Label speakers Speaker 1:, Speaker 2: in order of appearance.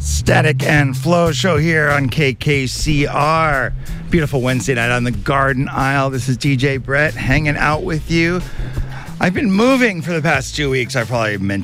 Speaker 1: Static and Flow show here on KKCR. Beautiful Wednesday night on the Garden Isle. This is DJ Brett hanging out with you. I've been moving for the past 2 weeks. I probably mentioned